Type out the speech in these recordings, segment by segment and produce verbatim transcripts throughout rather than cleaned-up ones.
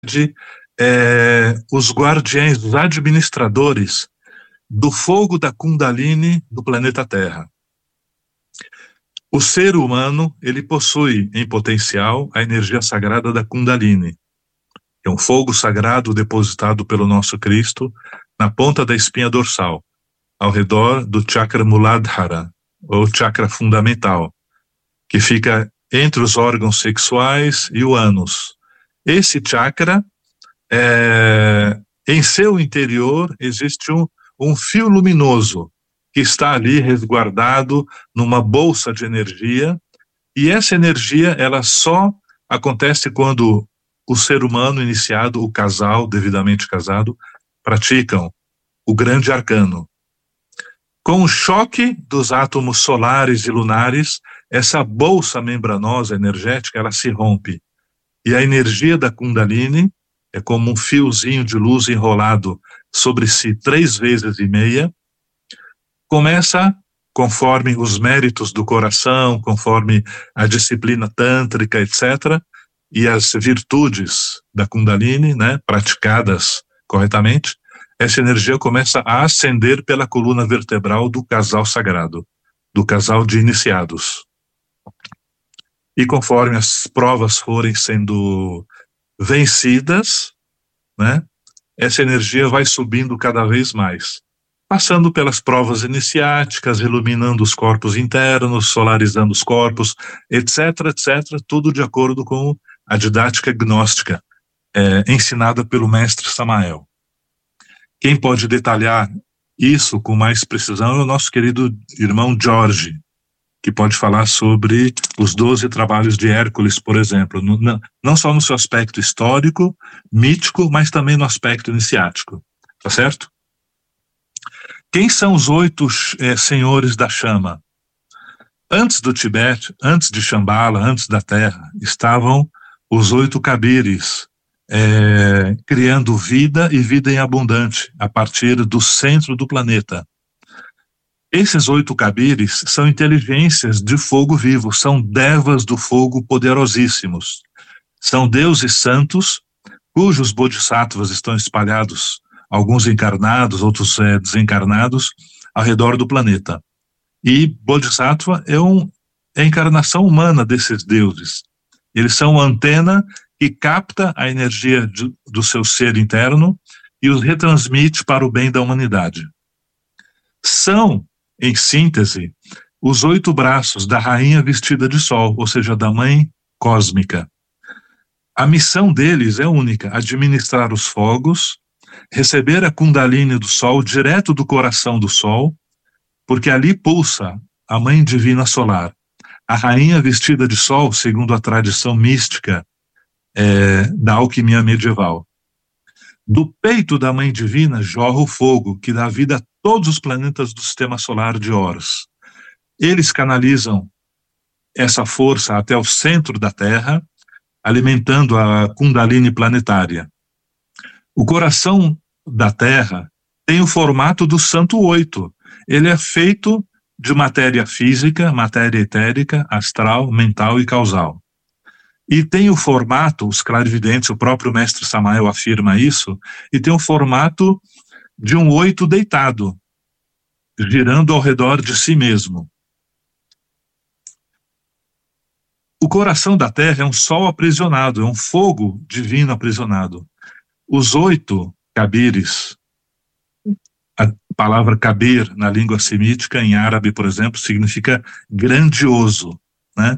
de é, os guardiães, os administradores do fogo da Kundalini do planeta Terra. O ser humano, ele possui em potencial a energia sagrada da Kundalini. É um fogo sagrado depositado pelo nosso Cristo na ponta da espinha dorsal, ao redor do chakra Muladhara, ou chakra fundamental, que fica entre os órgãos sexuais e o ânus. Esse chakra, é, em seu interior, existe um, um fio luminoso que está ali resguardado numa bolsa de energia, e essa energia, ela só acontece quando o ser humano iniciado, o casal devidamente casado, praticam o grande arcano. Com o choque dos átomos solares e lunares, essa bolsa membranosa energética, ela se rompe. E a energia da Kundalini é como um fiozinho de luz enrolado sobre si três vezes e meia, começa, conforme os méritos do coração, conforme a disciplina tântrica, etcétera, e as virtudes da Kundalini, né, praticadas corretamente, essa energia começa a ascender pela coluna vertebral do casal sagrado, do casal de iniciados. E conforme as provas forem sendo vencidas, né, essa energia vai subindo cada vez mais, passando pelas provas iniciáticas, iluminando os corpos internos, solarizando os corpos, etc, etcétera, tudo de acordo com a didática gnóstica é, ensinada pelo mestre Samael. Quem pode detalhar isso com mais precisão é o nosso querido irmão Jorge, que pode falar sobre os doze trabalhos de Hércules, por exemplo, no, não, não só no seu aspecto histórico, mítico, mas também no aspecto iniciático, tá certo? Quem são os oito é, senhores da chama? Antes do Tibete, antes de Shambhala, antes da Terra, estavam os oito Kabiris, é, criando vida e vida em abundante, a partir do centro do planeta. Esses oito Kabiris são inteligências de fogo vivo, são devas do fogo poderosíssimos. São deuses santos, cujos bodhisattvas estão espalhados, alguns encarnados, outros é, desencarnados, ao redor do planeta. E bodhisattva é, um, é a encarnação humana desses deuses. Eles são uma antena que capta a energia de, do seu ser interno e os retransmite para o bem da humanidade. São, em síntese, os oito braços da rainha vestida de sol, ou seja, da mãe cósmica. A missão deles é única: administrar os fogos, receber a Kundalini do sol direto do coração do sol, porque ali pulsa a mãe divina solar. A rainha vestida de sol, segundo a tradição mística é, da alquimia medieval. Do peito da mãe divina jorra o fogo, que dá vida a todos os planetas do sistema solar de Horus. Eles canalizam essa força até o centro da Terra, alimentando a Kundalini planetária. O coração da Terra tem o formato do Santo Oito. Ele é feito de matéria física, matéria etérica, astral, mental e causal. E tem o formato, os clarividentes, o próprio mestre Samael afirma isso, e tem o formato de um oito deitado, girando ao redor de si mesmo. O coração da Terra é um sol aprisionado, é um fogo divino aprisionado. Os oito Kabiris, a palavra kabir na língua semítica, em árabe, por exemplo, significa grandioso, né?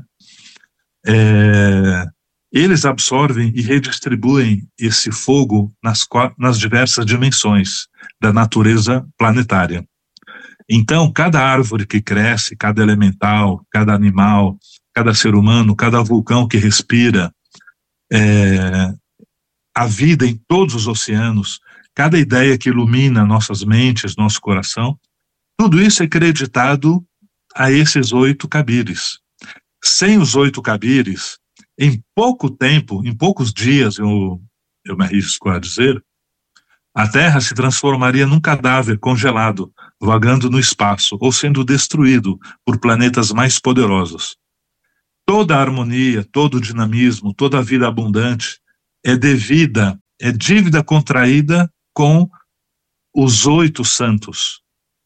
É, eles absorvem e redistribuem esse fogo nas, nas diversas dimensões da natureza planetária. Então, cada árvore que cresce, cada elemental, cada animal, cada ser humano, cada vulcão que respira, é, a vida em todos os oceanos, cada ideia que ilumina nossas mentes, nosso coração, tudo isso é creditado a esses oito Kabiris. Sem os oito Kabiris, em pouco tempo, em poucos dias, eu, eu me arrisco a dizer, a Terra se transformaria num cadáver congelado, vagando no espaço, ou sendo destruído por planetas mais poderosos. Toda a harmonia, todo o dinamismo, toda a vida abundante é devida, é dívida contraída com os oito santos.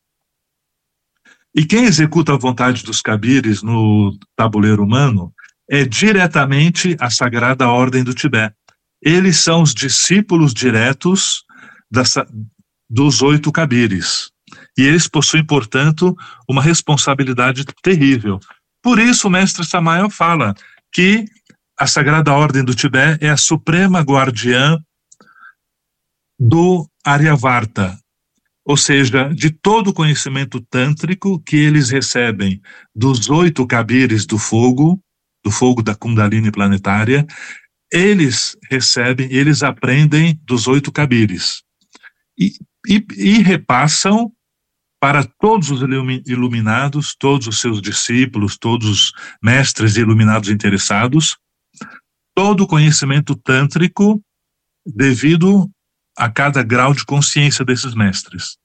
E quem executa a vontade dos Kabires no tabuleiro humano é diretamente a Sagrada Ordem do Tibete. Eles são os discípulos diretos das, dos oito Kabires. E eles possuem, portanto, uma responsabilidade terrível. Por isso o mestre Samael fala que a Sagrada Ordem do Tibete é a suprema guardiã do Aryavarta, ou seja, de todo o conhecimento tântrico que eles recebem dos oito Kabires do fogo, do fogo da Kundalini planetária, eles recebem, eles aprendem dos oito Kabires e, e, e repassam para todos os iluminados, todos os seus discípulos, todos os mestres e iluminados interessados, todo o conhecimento tântrico devido a cada grau de consciência desses mestres.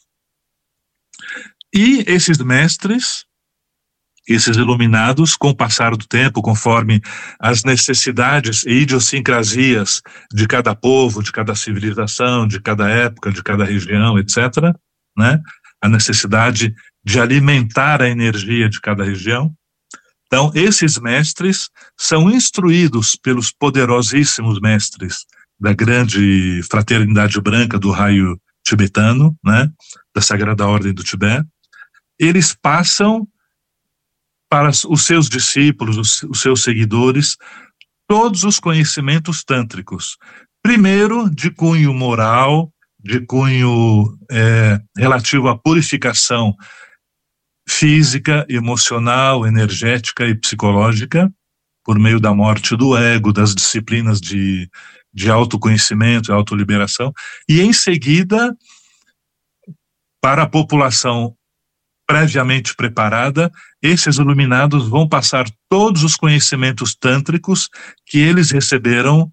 E esses mestres, esses iluminados, com o passar do tempo, conforme as necessidades e idiosincrasias de cada povo, de cada civilização, de cada época, de cada região, etcétera, né? A necessidade de alimentar a energia de cada região. Então, esses mestres são instruídos pelos poderosíssimos mestres da grande fraternidade branca do raio tibetano, né, da Sagrada Ordem do Tibete. Eles passam para os seus discípulos, os, os seus seguidores, todos os conhecimentos tântricos. Primeiro, de cunho moral, de cunho é, relativo à purificação física, emocional, energética e psicológica, por meio da morte do ego, das disciplinas de, de autoconhecimento e autoliberação, e em seguida, para a população previamente preparada, esses iluminados vão passar todos os conhecimentos tântricos que eles receberam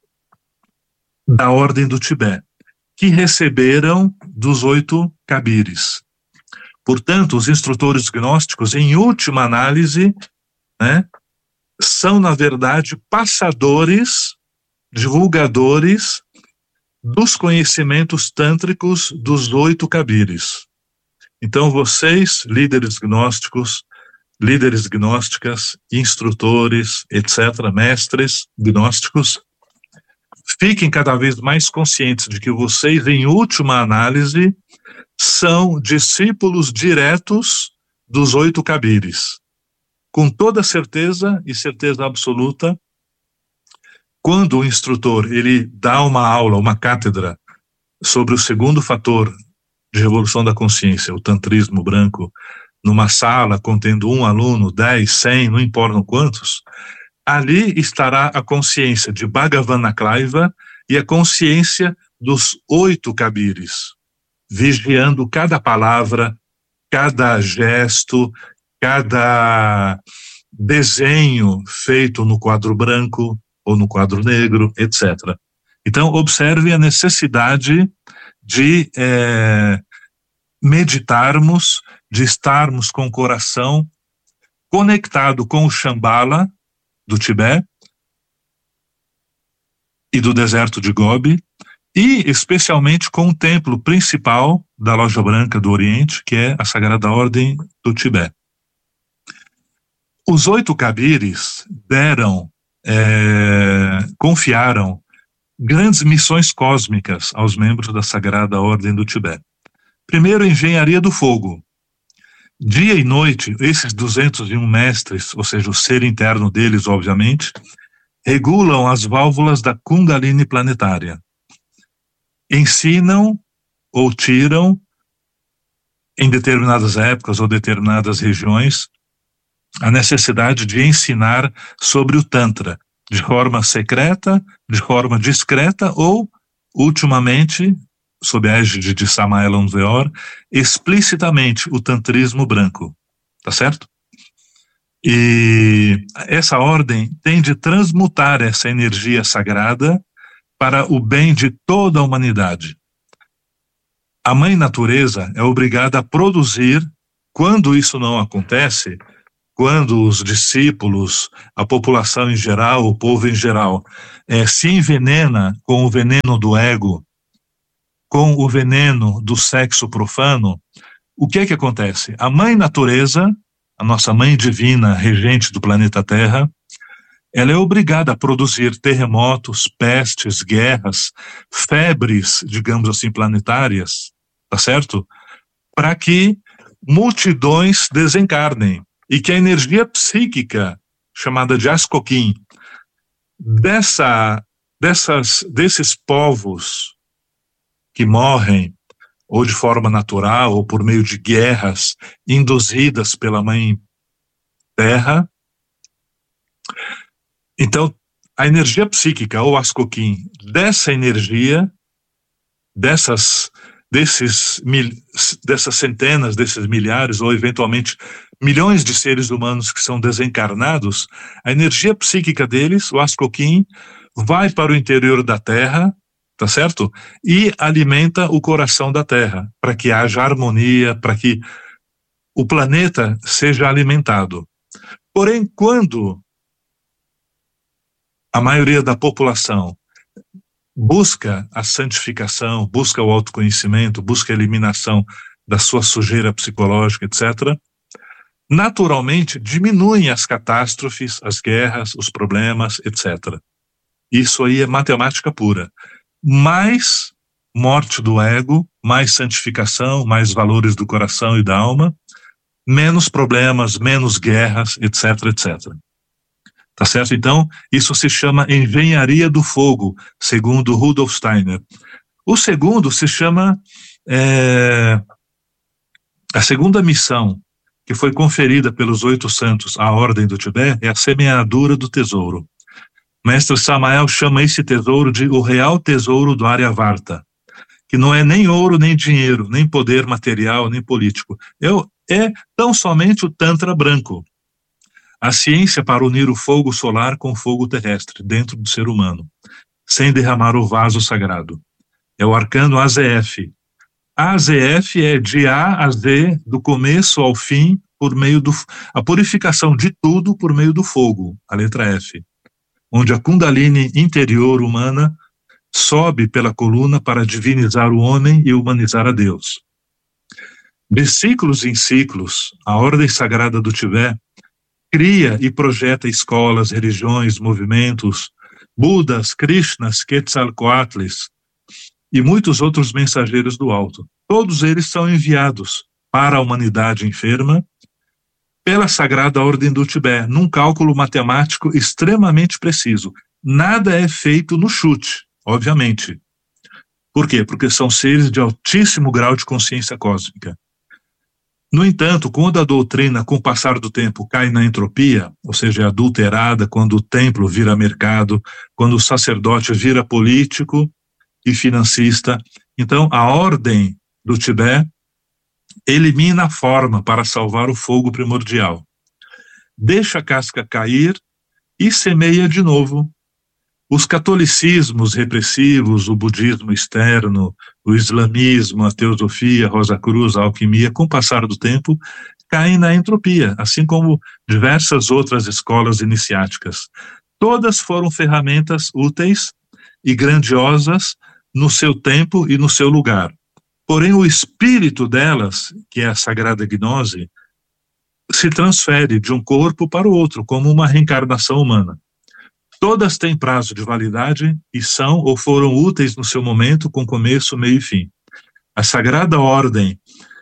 da Ordem do Tibete, que receberam dos oito Kabires. Portanto, os instrutores gnósticos, em última análise, né, são, na verdade, passadores, divulgadores dos conhecimentos tântricos dos oito Kabires. Então, vocês, líderes gnósticos, líderes gnósticas, instrutores, etcétera, mestres gnósticos, fiquem cada vez mais conscientes de que vocês, em última análise, são discípulos diretos dos oito Kabires. Com toda certeza e certeza absoluta, quando o instrutor ele dá uma aula, uma cátedra sobre o segundo fator de revolução da consciência, o tantrismo branco, numa sala contendo um aluno, dez, cem, não importam quantos, ali estará a consciência de Bhagavanakleiva e a consciência dos oito Kabires, vigiando cada palavra, cada gesto, cada desenho feito no quadro branco ou no quadro negro, etcétera. Então, observe a necessidade de é, meditarmos, de estarmos com o coração conectado com o Shambhala do Tibete e do deserto de Gobi, e especialmente com o templo principal da Loja Branca do Oriente, que é a Sagrada Ordem do Tibete. Os oito Kabires deram, é, confiaram grandes missões cósmicas aos membros da Sagrada Ordem do Tibete. Primeiro, a engenharia do fogo. Dia e noite, esses duzentos e um mestres, ou seja, o ser interno deles, obviamente, regulam as válvulas da Kundalini planetária. Ensinam ou tiram, em determinadas épocas ou determinadas regiões, a necessidade de ensinar sobre o Tantra, de forma secreta, de forma discreta ou, ultimamente, sob a égide de Samael Aun Weor, explicitamente o tantrismo branco, tá certo? E essa ordem tem de transmutar essa energia sagrada para o bem de toda a humanidade. A mãe natureza é obrigada a produzir, quando isso não acontece, quando os discípulos, a população em geral, o povo em geral, é, se envenena com o veneno do ego, com o veneno do sexo profano, o que é que acontece? A mãe natureza, a nossa mãe divina, regente do planeta Terra, ela é obrigada a produzir terremotos, pestes, guerras, febres, digamos assim, planetárias, tá certo? Para que multidões desencarnem e que a energia psíquica, chamada de Ascoquim, dessa, dessas, desses povos que morrem, ou de forma natural, ou por meio de guerras induzidas pela Mãe Terra. Então, a energia psíquica, ou Ascoquim, dessa energia, dessas, desses, mil, dessas centenas, desses milhares, ou eventualmente milhões de seres humanos que são desencarnados, a energia psíquica deles, o Ascoquim, vai para o interior da Terra, tá certo? E alimenta o coração da Terra, para que haja harmonia, para que o planeta seja alimentado. Porém, quando a maioria da população busca a santificação, busca o autoconhecimento, busca a eliminação da sua sujeira psicológica, etcétera, naturalmente diminuem as catástrofes, as guerras, os problemas, etcétera. Isso aí é matemática pura. Mais morte do ego, mais santificação, mais valores do coração e da alma, menos problemas, menos guerras, etc, etcétera. Tá certo? Então, isso se chama engenharia do fogo, segundo Rudolf Steiner. O segundo se chama, é, a segunda missão que foi conferida pelos oito santos à Ordem do Tibete é a semeadura do tesouro. Mestre Samael chama esse tesouro de o real tesouro do Aryavarta, que não é nem ouro, nem dinheiro, nem poder material, nem político. É, é tão somente o Tantra branco. A ciência para unir o fogo solar com o fogo terrestre dentro do ser humano, sem derramar o vaso sagrado. É o arcano A Z F. A Z F é de A a Z, do começo ao fim, por meio do... a purificação de tudo por meio do fogo, a letra F. Onde a Kundalini interior humana sobe pela coluna para divinizar o homem e humanizar a Deus. De ciclos em ciclos, a Ordem Sagrada do Tibete cria e projeta escolas, religiões, movimentos, Budas, Krishnas, Quetzalcoatles e muitos outros mensageiros do alto. Todos eles são enviados para a humanidade enferma pela Sagrada Ordem do Tibete, num cálculo matemático extremamente preciso. Nada é feito no chute, obviamente. Por quê? Porque são seres de altíssimo grau de consciência cósmica. No entanto, quando a doutrina, com o passar do tempo, cai na entropia, ou seja, é adulterada, quando o templo vira mercado, quando o sacerdote vira político e financista, então a Ordem do Tibete elimina a forma para salvar o fogo primordial. Deixa a casca cair e semeia de novo. Os catolicismos repressivos, o budismo externo, o islamismo, a teosofia, a Rosa Cruz, a alquimia, com o passar do tempo, caem na entropia, assim como diversas outras escolas iniciáticas. Todas foram ferramentas úteis e grandiosas no seu tempo e no seu lugar. Porém, o espírito delas, que é a sagrada gnose, se transfere de um corpo para o outro, como uma reencarnação humana. Todas têm prazo de validade e são ou foram úteis no seu momento, com começo, meio e fim. A Sagrada Ordem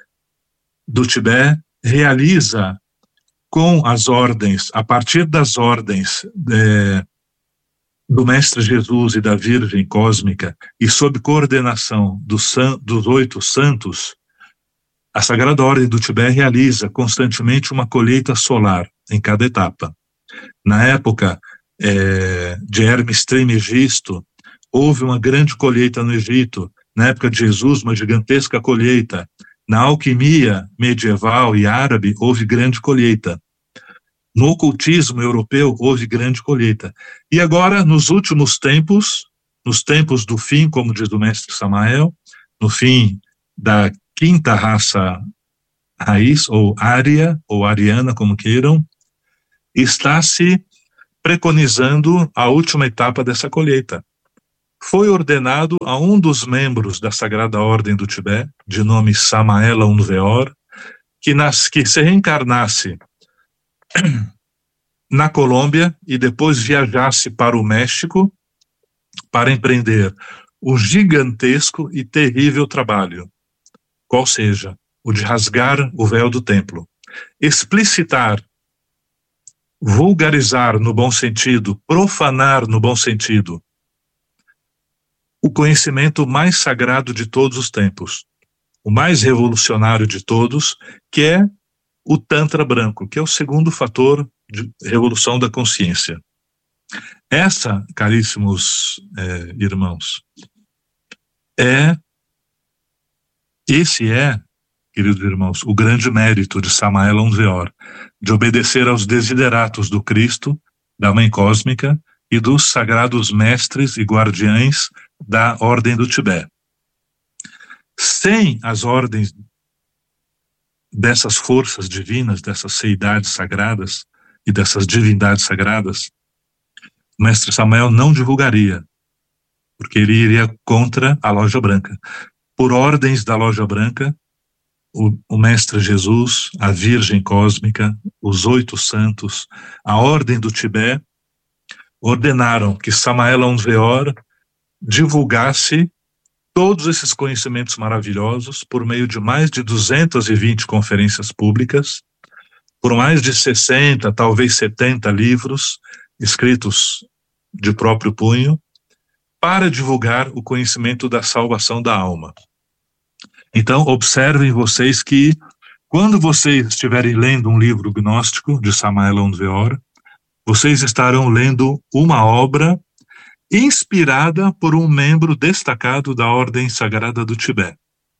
do Tibete realiza com as ordens, a partir das ordens é, do Mestre Jesus e da Virgem Cósmica, e sob coordenação do san, dos oito santos, a Sagrada Ordem do Tibete realiza constantemente uma colheita solar em cada etapa. Na época é, de Hermes Trismegisto, houve uma grande colheita no Egito. Na época de Jesus, uma gigantesca colheita. Na alquimia medieval e árabe, houve grande colheita. No ocultismo europeu, houve grande colheita. E agora, nos últimos tempos, nos tempos do fim, como diz o mestre Samael, no fim da quinta raça raiz, ou ária, ou ariana, como queiram, está se preconizando a última etapa dessa colheita. Foi ordenado a um dos membros da Sagrada Ordem do Tibete, de nome Samael Aun Weor, que, nas, que se reencarnasse na Colômbia e depois viajasse para o México para empreender o gigantesco e terrível trabalho, qual seja, o de rasgar o véu do templo, explicitar, vulgarizar no bom sentido, profanar no bom sentido, o conhecimento mais sagrado de todos os tempos, o mais revolucionário de todos, que é o Tantra branco, que é o segundo fator de revolução da consciência. Essa, caríssimos é, irmãos, é, esse é, queridos irmãos, o grande mérito de Samael Aun Weor, de obedecer aos desideratos do Cristo, da Mãe Cósmica e dos sagrados mestres e guardiães da Ordem do Tibete. Sem as ordens dessas forças divinas, dessas seidades sagradas e dessas divindades sagradas, o mestre Samael não divulgaria, porque ele iria contra a Loja Branca. Por ordens da Loja Branca, o, o mestre Jesus, a Virgem Cósmica, os oito santos, a Ordem do Tibete, ordenaram que Samael Aun Weor divulgasse todos esses conhecimentos maravilhosos por meio de mais de duzentas e vinte conferências públicas, por mais de sessenta, talvez setenta livros escritos de próprio punho, para divulgar o conhecimento da salvação da alma. Então, observem vocês que, quando vocês estiverem lendo um livro gnóstico de Samael Aun Weor, vocês estarão lendo uma obra inspirada por um membro destacado da Ordem Sagrada do Tibete.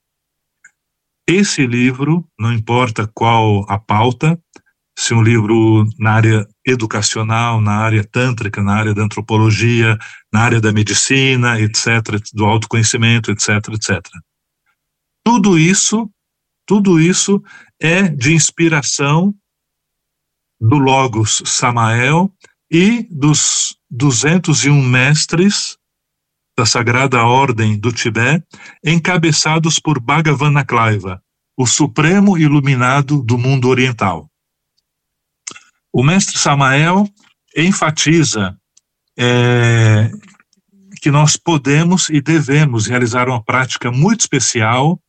Esse livro, não importa qual a pauta, se um livro na área educacional, na área tântrica, na área da antropologia, na área da medicina, etcétera, do autoconhecimento, etc, etcétera. Tudo isso, tudo isso é de inspiração do Logos Samael e dos duzentos e um mestres da Sagrada Ordem do Tibete, encabeçados por Bhagavan Naklaiva, o supremo iluminado do mundo oriental. O mestre Samael enfatiza é, que nós podemos e devemos realizar uma prática muito especial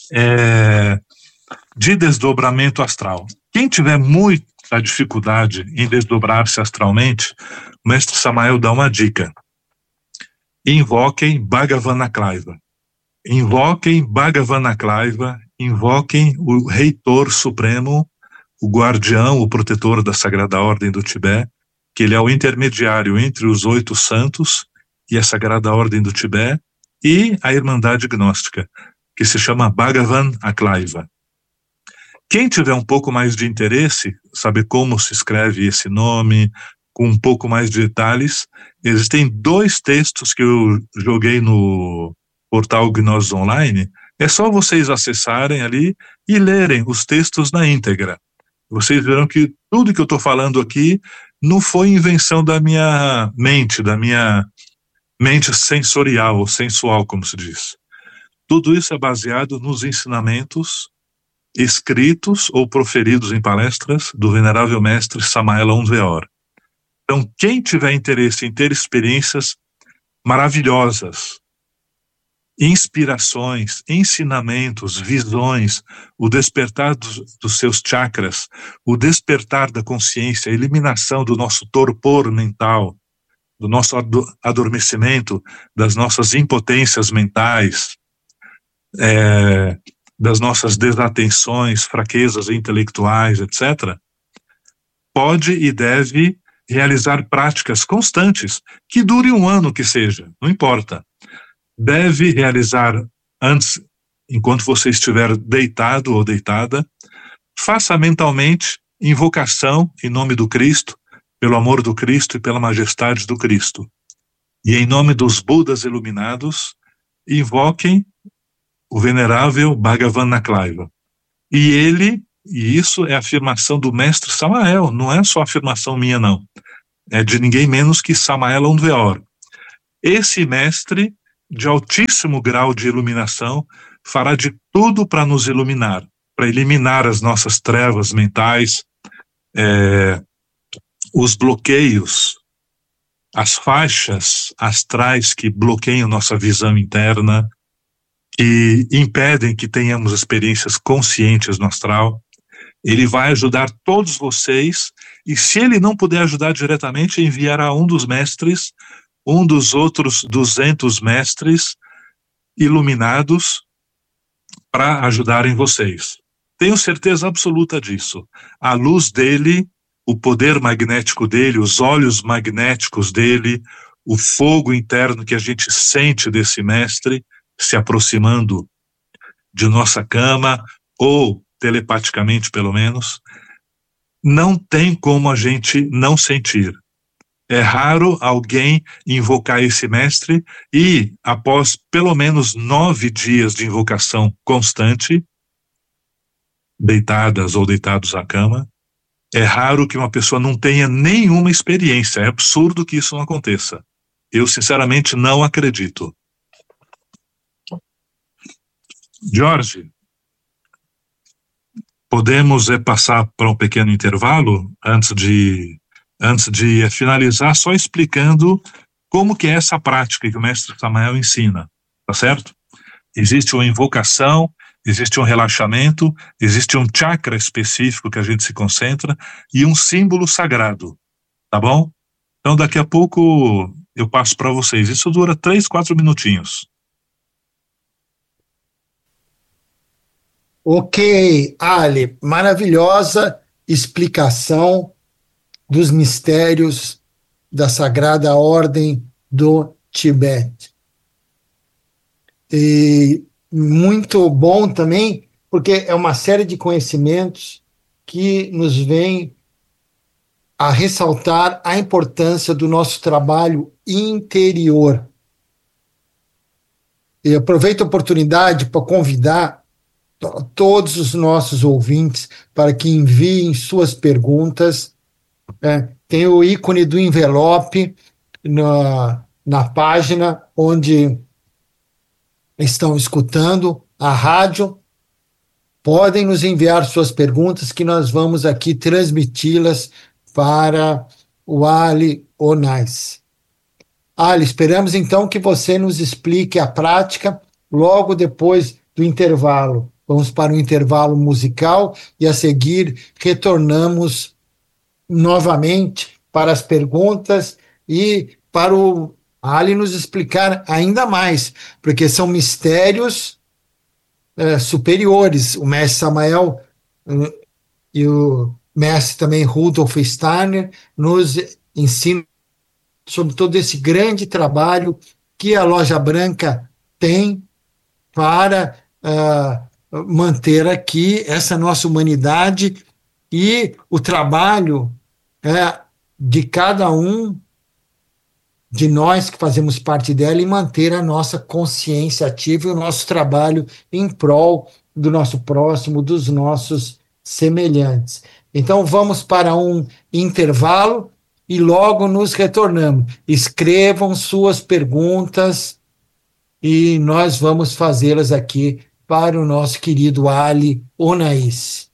é, de desdobramento astral. Quem tiver muita dificuldade em desdobrar-se astralmente, o mestre Samael dá uma dica. Invoquem Bhagavan Naklaiva. Invoquem Bhagavan Naklaiva, invoquem o Reitor Supremo, o guardião, o protetor da Sagrada Ordem do Tibete, que ele é o intermediário entre os oito santos e a Sagrada Ordem do Tibete e a Irmandade Gnóstica, que se chama Bhagavan Naklaiva. Quem tiver um pouco mais de interesse, saber como se escreve esse nome, com um pouco mais de detalhes, existem dois textos que eu joguei no portal Gnosis Online. É só vocês acessarem ali e lerem os textos na íntegra. Vocês verão que tudo que eu estou falando aqui não foi invenção da minha mente, da minha mente sensorial ou sensual, como se diz. Tudo isso é baseado nos ensinamentos escritos ou proferidos em palestras do venerável mestre Samael Aun Weor. Então, quem tiver interesse em ter experiências maravilhosas, inspirações, ensinamentos, visões, o despertar dos, dos seus chakras, o despertar da consciência, a eliminação do nosso torpor mental, do nosso adormecimento, das nossas impotências mentais, é, das nossas desatenções, fraquezas intelectuais, etcétera, pode e deve realizar práticas constantes, que dure um ano que seja, não importa. Deve realizar antes, enquanto você estiver deitado ou deitada, faça mentalmente invocação em nome do Cristo, pelo amor do Cristo e pela majestade do Cristo. E em nome dos Budas iluminados, invoquem o venerável Bhagavan Naklaiva. E ele e isso é a afirmação do mestre Samael, não é só afirmação minha, não. É de ninguém menos que Samael Aun Weor. Esse mestre, de altíssimo grau de iluminação, fará de tudo para nos iluminar, para eliminar as nossas trevas mentais, é, os bloqueios, as faixas astrais que bloqueiam nossa visão interna, que impedem que tenhamos experiências conscientes no astral. Ele vai ajudar todos vocês, e se ele não puder ajudar diretamente, enviará um dos mestres, um dos outros duzentos mestres iluminados para ajudarem vocês. Tenho certeza absoluta disso. A luz dele, o poder magnético dele, os olhos magnéticos dele, o fogo interno que a gente sente desse mestre se aproximando de nossa cama, ou telepaticamente pelo menos, não tem como a gente não sentir. É raro alguém invocar esse mestre e, após pelo menos nove dias de invocação constante, deitadas ou deitados à cama, é raro que uma pessoa não tenha nenhuma experiência. É absurdo que isso não aconteça. Eu, sinceramente, não acredito. Jorge, podemos é, passar para um pequeno intervalo antes de, antes de finalizar, só explicando como que é essa prática que o mestre Samael ensina, tá certo? Existe uma invocação, existe um relaxamento, existe um chakra específico que a gente se concentra e um símbolo sagrado, tá bom? Então daqui a pouco eu passo para vocês. Isso dura três, quatro minutinhos. Ok, Ali, maravilhosa explicação dos mistérios da Sagrada Ordem do Tibete. E muito bom também, porque é uma série de conhecimentos que nos vem a ressaltar a importância do nosso trabalho interior. E aproveito a oportunidade para convidar todos os nossos ouvintes para que enviem suas perguntas. É, tem o ícone do envelope na, na página onde estão escutando a rádio. Podem nos enviar suas perguntas que nós vamos aqui transmiti-las para o Ali Onais. Ali, esperamos então que você nos explique a prática logo depois do intervalo. Vamos para o intervalo musical e a seguir retornamos novamente para as perguntas e para o Ali nos explicar ainda mais, porque são mistérios é, superiores. O mestre Samael uh, e o mestre também Rudolf Steiner nos ensinam sobre todo esse grande trabalho que a Loja Branca tem para uh, manter aqui essa nossa humanidade e o trabalho é, de cada um de nós que fazemos parte dela e manter a nossa consciência ativa e o nosso trabalho em prol do nosso próximo, dos nossos semelhantes. Então vamos para um intervalo e logo nos retornamos. Escrevam suas perguntas e nós vamos fazê-las aqui para o nosso querido Ali Onais.